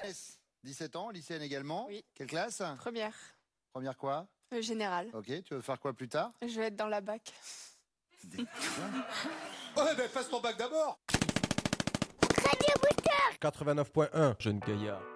17 ans, lycéenne également. Oui. Quelle classe? Première. Première quoi? Générale. Ok, tu veux faire quoi plus tard? Je vais être dans la bac. Ouais, ben passe ton bac d'abord. 89.1, jeune gaillard.